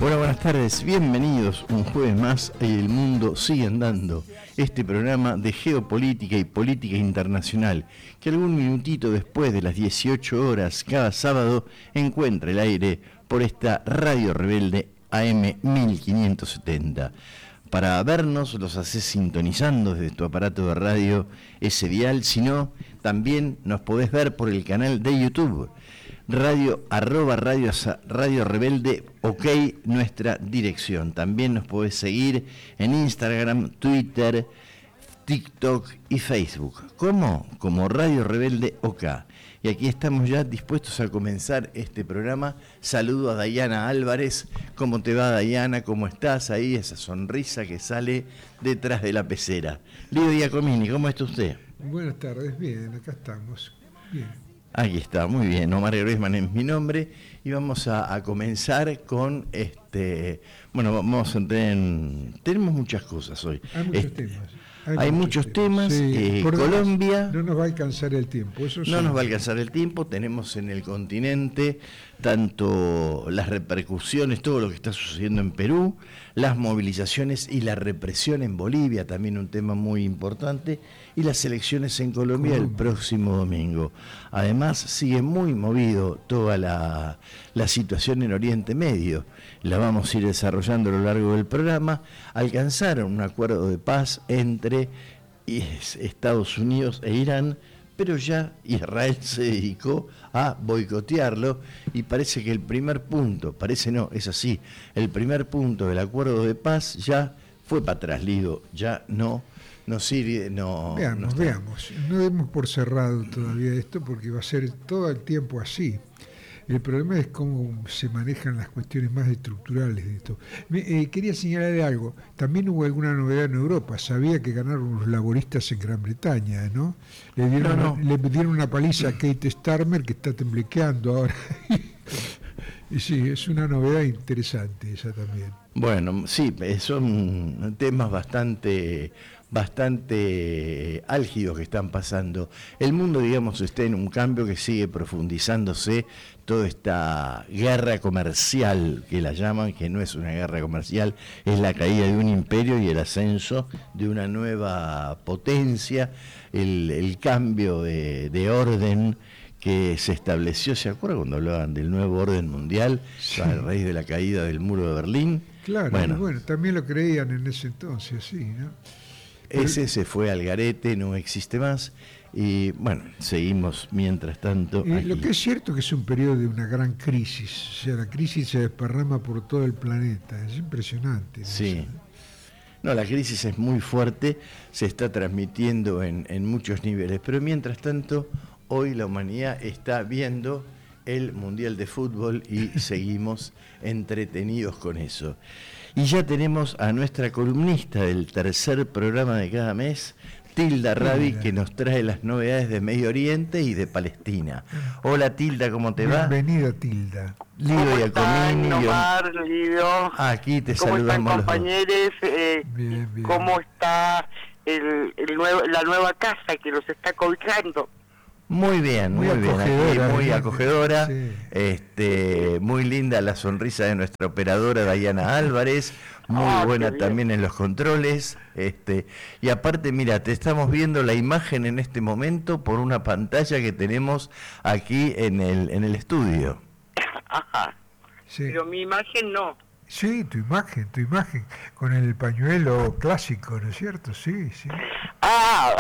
Bueno, buenas tardes, bienvenidos un jueves más y el mundo sigue andando. Este programa de geopolítica y política internacional, que algún minutito después de las 18 horas cada sábado encuentra el aire por esta Radio Rebelde AM 1570. Para vernos los haces sintonizando desde tu aparato de radio ese dial, si no, también nos podés ver por el canal de YouTube. Radio Rebelde, ok, nuestra dirección. También nos podés seguir en Instagram, Twitter, TikTok y Facebook. ¿Cómo? Como Radio Rebelde OK. Y aquí estamos ya dispuestos a comenzar este programa. Saludo a Dayana Álvarez. ¿Cómo te va, Dayana? ¿Cómo estás ahí? Esa sonrisa que sale detrás de la pecera. Lidio Giacomini, ¿cómo está usted? Buenas tardes, bien, acá estamos. Bien. Aquí está, muy bien. Omar Groisman es mi nombre y vamos a comenzar con bueno, vamos a tenemos muchas cosas hoy. Hay muchos temas. Hay muchos temas. Sí, Colombia. No nos va a alcanzar el tiempo. Eso no nos va a alcanzar el tiempo. Tenemos en el continente tanto las repercusiones, todo lo que está sucediendo en Perú, las movilizaciones y la represión en Bolivia, también un tema muy importante, y las elecciones en Colombia el próximo domingo. Además, sigue muy movido toda la situación en Oriente Medio. La vamos a ir desarrollando a lo largo del programa. Alcanzaron un acuerdo de paz entre Estados Unidos e Irán, pero ya Israel se dedicó a boicotearlo y parece que el primer punto, es así, el primer punto del acuerdo de paz ya fue para atrás, Lido, ya no sirve, Veamos, no demos por cerrado todavía esto porque va a ser todo el tiempo así. El problema es cómo se manejan las cuestiones más estructurales de esto. Quería señalar algo. También hubo alguna novedad en Europa. Sabía que ganaron los laboristas en Gran Bretaña, ¿no? Le dieron una paliza a Kate Starmer, que está temblequeando ahora. Y sí, es una novedad interesante esa también. Bueno, sí, son temas bastante álgidos que están pasando. El mundo, digamos, está en un cambio que sigue profundizándose. Toda esta guerra comercial, que la llaman, que no es una guerra comercial, es la caída de un imperio y el ascenso de una nueva potencia, el cambio de orden que se estableció. ¿Se acuerdan cuando hablaban del nuevo orden mundial, sí, a raíz de la caída del muro de Berlín? Claro, bueno, también lo creían en ese entonces, sí, ¿no? Ese se fue al garete, no existe más, y bueno, seguimos mientras tanto aquí. Lo que es cierto que es un periodo de una gran crisis, o sea, la crisis se desparrama por todo el planeta, es impresionante, ¿no? Sí. No, la crisis es muy fuerte, se está transmitiendo en muchos niveles, pero mientras tanto, hoy la humanidad está viendo el Mundial de Fútbol y seguimos entretenidos con eso. Y ya tenemos a nuestra columnista del tercer programa de cada mes, Tilda Rabi, que nos trae las novedades de Medio Oriente y de Palestina. Hola Tilda, ¿cómo te va? Bienvenida Tilda. Lidio Giacomini. Omar, Lidio. Aquí te ¿Cómo saludamos. están, compañeros? Bien. ¿Cómo está la nueva casa que los está cobijando? Muy bien, muy acogedora, aquí, muy acogedora, sí. Muy linda la sonrisa de nuestra operadora Dayana Álvarez, muy buena también en los controles, y aparte, mira, te estamos viendo la imagen en este momento por una pantalla que tenemos aquí en el estudio. Ajá. Sí. Pero mi imagen no. Sí, tu imagen, con el pañuelo clásico, ¿no es cierto? Sí. Ah,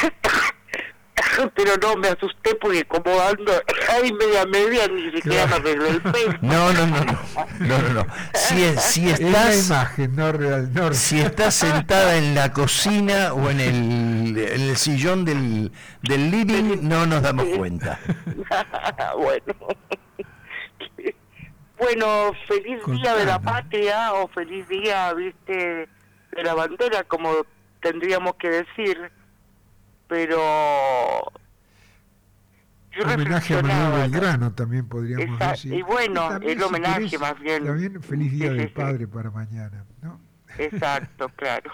pero no, me asusté porque como ando ahí media, ni siquiera me arreglé el pelo. No. Si Es estás, la imagen, no real. No. Si estás sentada en la cocina o en el sillón del living, no nos damos cuenta. Bueno, feliz día de la patria o feliz día, viste, de la bandera, como tendríamos que decir. Pero yo homenaje a Manuel Belgrano también podríamos decir. Y bueno, también, el homenaje si querés, más bien. También feliz día del padre para mañana, ¿no? Exacto, claro.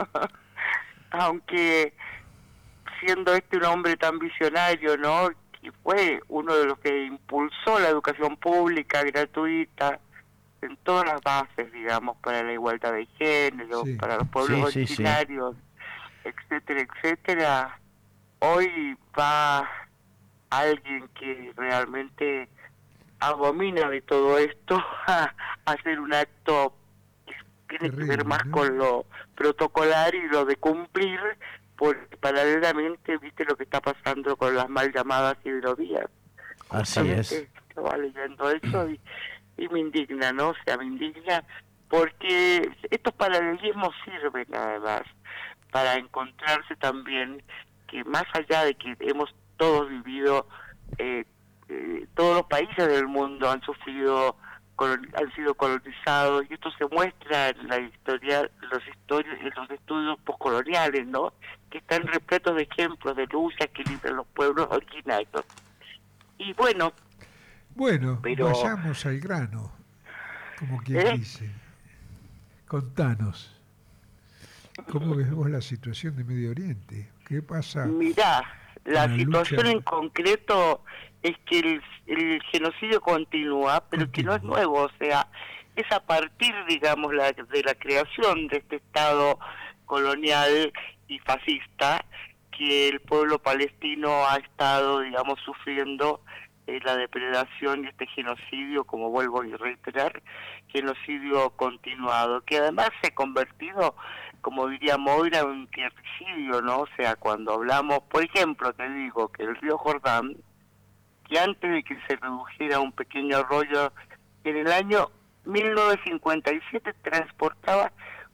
Aunque siendo un hombre tan visionario, ¿no? Y fue uno de los que impulsó la educación pública gratuita en todas las bases, digamos, para la igualdad de género, Sí. para los pueblos Sí, sí, sí. originarios, etcétera, etcétera, hoy va alguien que realmente abomina de todo esto a hacer un acto que tiene que ver Terrible, más ¿no? con lo protocolar y lo de cumplir, porque paralelamente viste lo que está pasando con las mal llamadas hidrovías. Así es. Justamente estaba leyendo eso y me indigna, ¿no? O sea, me indigna porque estos paralelismos sirven además para encontrarse también que más allá de que hemos todos vivido, eh, todos los países del mundo han sufrido, han sido colonizados, y esto se muestra en la historia, en los estudios postcoloniales, ¿no? Que están repletos de ejemplos de lucha que libran los pueblos originarios. Y bueno, Bueno, pero vayamos al grano, como quien ¿eh? dice. Contanos, ¿cómo ves vos la situación de Medio Oriente? ¿Qué pasa Mirá, con la la situación lucha en concreto es que el genocidio continúa, pero que no es continua? nuevo, o sea, es a partir, digamos, de la creación de este Estado colonial y fascista que el pueblo palestino ha estado, digamos, sufriendo la depredación y este genocidio, como vuelvo a reiterar, genocidio continuado, que además se ha convertido, como diría Moira, en un tierricidio, ¿no? O sea, cuando hablamos, por ejemplo, te digo que el río Jordán, que antes de que se redujera a un pequeño arroyo, en el año 1957 transportaba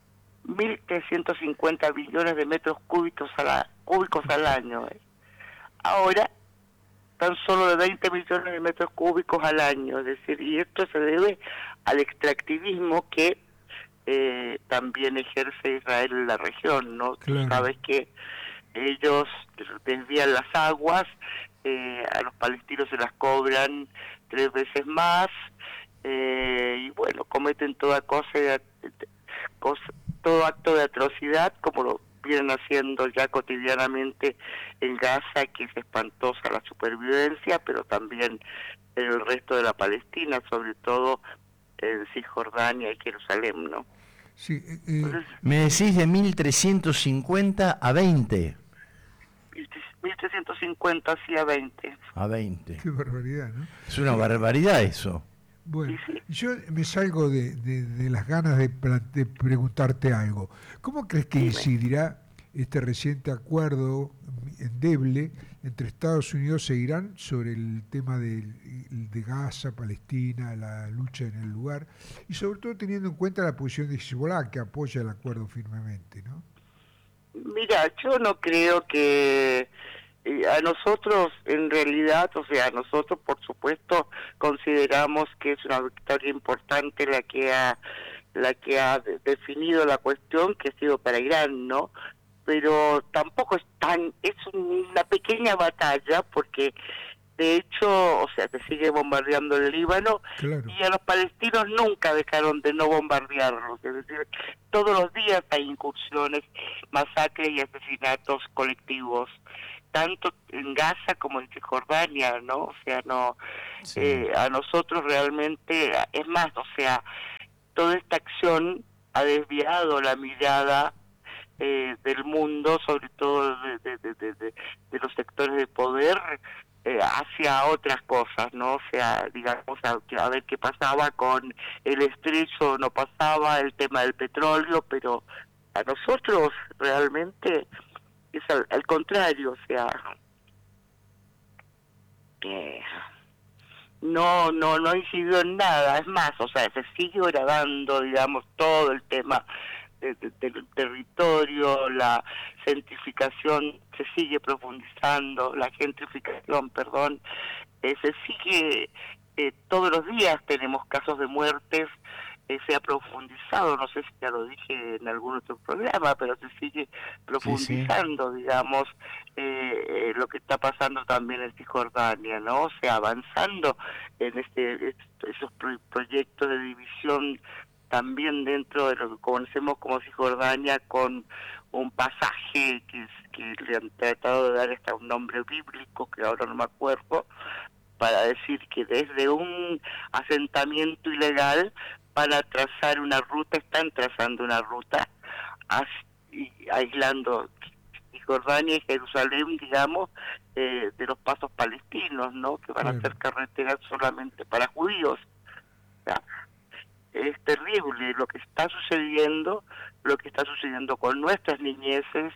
1.350 billones de metros cúbicos al año. Ahora, tan solo de 20 millones de metros cúbicos al año. Es decir, y esto se debe al extractivismo que también ejerce Israel en la región, ¿no? Tú Claro. sabes que ellos desvían las aguas, a los palestinos se las cobran 3 veces más, y bueno, cometen cosa, todo acto de atrocidad, como lo vienen haciendo ya cotidianamente en Gaza, que es espantosa la supervivencia, pero también en el resto de la Palestina, sobre todo en Cisjordania y Jerusalén, ¿no? Sí, Entonces, Me decís de 1350 a 20. 1.350 hacia 20. A 20. qué barbaridad, ¿no? Es una barbaridad eso. Bueno, Y sí, yo me salgo de las ganas de preguntarte algo. ¿Cómo crees que dime. incidirá este reciente acuerdo endeble entre Estados Unidos e Irán sobre el tema de Gaza, Palestina, la lucha en el lugar, y sobre todo teniendo en cuenta la posición de Hezbollah, que apoya el acuerdo firmemente, ¿no? Mira, yo no creo que a nosotros, en realidad, o sea, nosotros, por supuesto, consideramos que es una victoria importante la que ha definido la cuestión, que ha sido para Irán, ¿no? Pero tampoco es una pequeña batalla, porque de hecho, o sea, se sigue bombardeando el Líbano Claro, y a los palestinos nunca dejaron de no bombardearlos. Es decir, todos los días hay incursiones, masacres y asesinatos colectivos, tanto en Gaza como en Cisjordania, ¿no? O sea, no, Sí. a nosotros realmente, es más, o sea, toda esta acción ha desviado la mirada del mundo, sobre todo de los sectores de poder, hacia otras cosas, ¿no? O sea, digamos, a ver qué pasaba con el estrecho, no pasaba el tema del petróleo, pero a nosotros realmente es al contrario, o sea, eh, no incidió en nada, es más, o sea, se sigue grabando, digamos, todo el tema del territorio, la gentrificación se sigue profundizando, la gentrificación, perdón, se sigue, todos los días tenemos casos de muertes, se ha profundizado, no sé si ya lo dije en algún otro programa, pero se sigue Sí, sí. profundizando, digamos, lo que está pasando también en Cisjordania, ¿no? O sea, avanzando en esos proyectos de división también dentro de lo que conocemos como Cisjordania, con un pasaje que le han tratado de dar hasta un nombre bíblico, que ahora no me acuerdo, para decir que desde un asentamiento ilegal van a trazar una ruta, están trazando una ruta aislando Cisjordania y Jerusalén, digamos, de los pasos palestinos, ¿no? Que van a ser carreteras solamente para judíos. O sea, es terrible lo que está sucediendo con nuestras niñeces,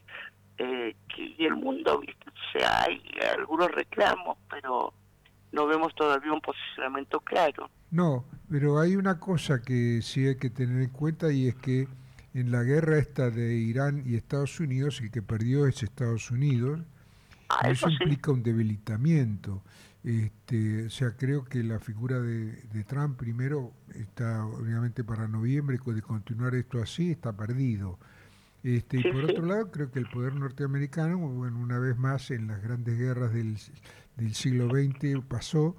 y el mundo, ¿viste? O sea, hay algunos reclamos, pero no vemos todavía un posicionamiento claro. No, pero hay una cosa que sí hay que tener en cuenta, y es que en la guerra esta de Irán y Estados Unidos, el que perdió es Estados Unidos, y eso implica un debilitamiento. O sea, creo que la figura de Trump primero está obviamente para noviembre, de continuar esto así, está perdido. Y por otro lado, creo que el poder norteamericano, bueno, una vez más en las grandes guerras del siglo XX pasó,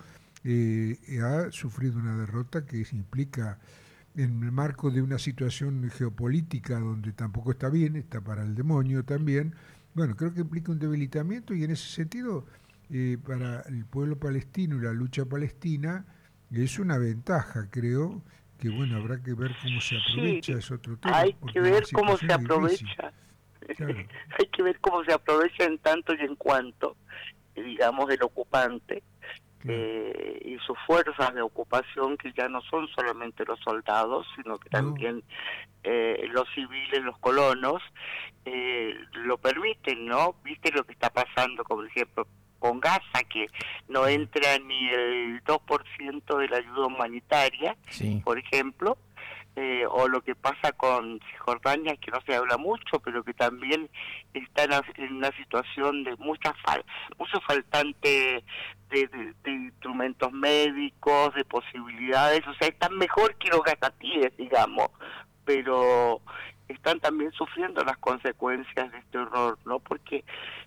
ha sufrido una derrota que implica, en el marco de una situación geopolítica donde tampoco está bien, está para el demonio también. Bueno, creo que implica un debilitamiento, y en ese sentido, para el pueblo palestino y la lucha palestina, es una ventaja, creo, que bueno, habrá que ver cómo se aprovecha, es otro tema. Hay que ver cómo se aprovecha. Claro. Hay que ver cómo se aprovecha en tanto y en cuanto, digamos, el ocupante, y sus fuerzas de ocupación, que ya no son solamente los soldados, sino que también los civiles, los colonos, lo permiten, ¿no? ¿Viste lo que está pasando, por ejemplo, con Gaza, que no entra ni el 2% de la ayuda humanitaria, por ejemplo, o lo que pasa con Cisjordania, que no se habla mucho, pero que también está en una situación de mucho faltante de instrumentos médicos, de posibilidades, o sea, están mejor que los gazatíes, digamos, pero están también sufriendo las consecuencias de este horror, ¿no? Porque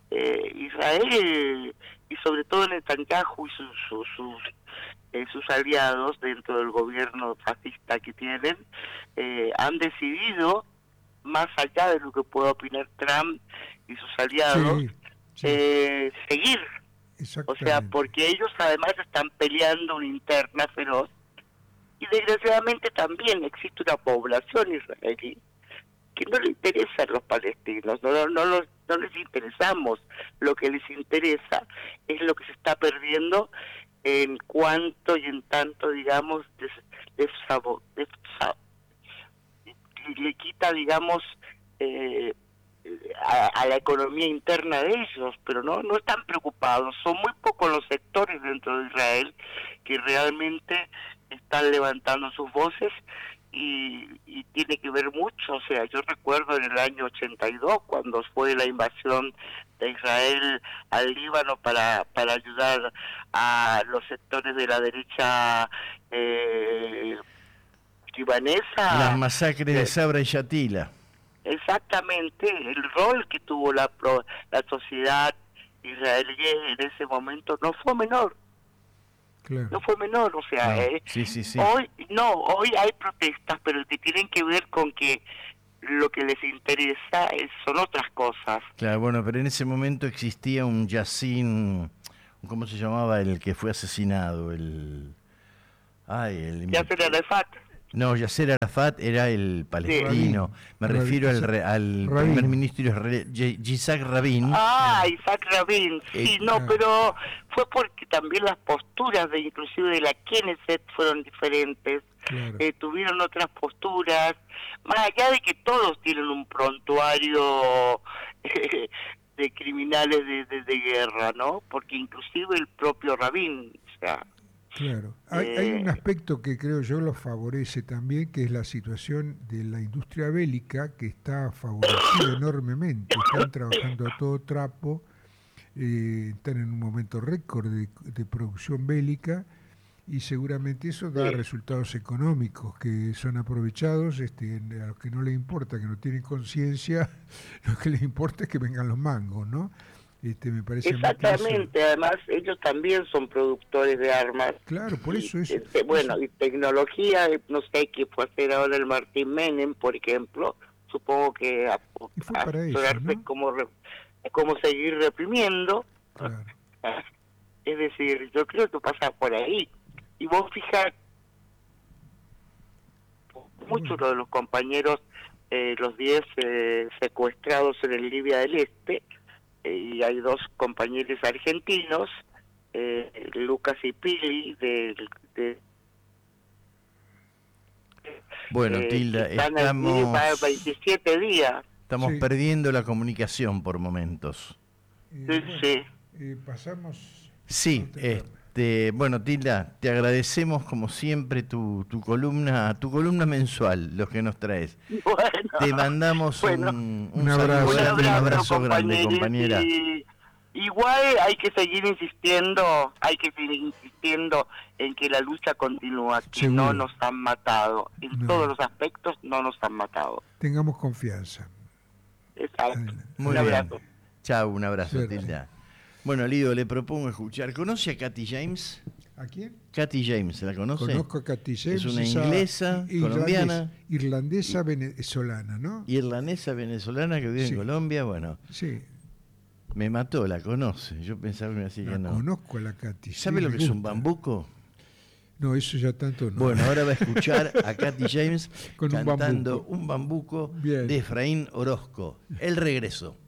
Israel, y sobre todo Netanyahu y sus aliados dentro del gobierno fascista que tienen, han decidido, más allá de lo que pueda opinar Trump y sus aliados, seguir. O sea, porque ellos además están peleando una interna feroz, y desgraciadamente también existe una población israelí que no le interesan los palestinos, no les interesamos. Lo que les interesa es lo que se está perdiendo en cuanto y en tanto, digamos, le quita, digamos, a la economía interna de ellos, pero no están preocupados. Son muy pocos los sectores dentro de Israel que realmente están levantando sus voces, y tiene que ver mucho. O sea, yo recuerdo en el año 82, cuando fue la invasión de Israel al Líbano para ayudar a los sectores de la derecha libanesa. Las masacres de Sabra y Shatila. Exactamente, el rol que tuvo la sociedad israelí en ese momento no fue menor. Claro. No fue menor, o sea, sí. hoy hay protestas, pero que tienen que ver con que lo que les interesa son otras cosas. Claro, bueno, pero en ese momento existía un Yassin, ¿cómo se llamaba el que fue asesinado? Yasser Arafat. No, Yasser Arafat era el palestino. Me refiero al primer ministro Yitzhak Rabin. Yitzhak Rabin, sí, pero fue porque también las posturas inclusive de la Knesset fueron diferentes. Claro. Tuvieron otras posturas, más allá de que todos tienen un prontuario de criminales de guerra, ¿no? Porque inclusive el propio Rabin, o sea... Claro, hay un aspecto que creo yo lo favorece también, que es la situación de la industria bélica, que está favorecida enormemente. Están trabajando a todo trapo, están en un momento récord de producción bélica, y seguramente eso da resultados económicos que son aprovechados. A los que no les importa, que no tienen conciencia, lo que les importa es que vengan los mangos, ¿no? Me parece. Exactamente, además ellos también son productores de armas. Claro, por eso es. Bueno, y tecnología, no sé qué fue hacer ahora el Martín Menem, por ejemplo, supongo que asesorarse, ¿no? Cómo seguir reprimiendo. Claro. Es decir, yo creo que pasa por ahí. Y vos mucho lo de los compañeros, los 10 secuestrados en el Libia del Este, y hay 2 compañeros argentinos, Lucas y Pili, Bueno, Tilda, están allí para 27 días. estamos Sí. perdiendo la comunicación por momentos. Sí. Pasamos. Sí, bueno, Tilda, te agradecemos como siempre tu columna mensual, lo que nos traes. Bueno, Te mandamos bueno, un abrazo. saludo grande, un abrazo grande, compañeros, compañera. y igual hay que seguir insistiendo, en que la lucha continúa, que Seguro. no nos han matado, en No. todos los aspectos no nos han matado. Tengamos confianza. Exacto. Adelante. Muy Un bien. abrazo. Chao, un abrazo, Suerte. Tilda. Bueno, Lido, le propongo escuchar. ¿Conoce a Katy James? ¿A quién? Katy James, ¿la conoce? Conozco a Katy James. Es una esa inglesa, colombiana. Irlandesa venezolana, ¿no? Irlandesa venezolana que vive Sí. en Colombia, bueno, Sí, me mató, la conoce. Yo pensaba que me decía la que no. conozco a la Katy. ¿Sabe sí, lo me que es un gusta. bambuco? No, eso ya tanto no. Bueno, ahora va a escuchar a Katy James Con un cantando bambuco. un bambuco Bien. de Efraín Orozco. El regreso.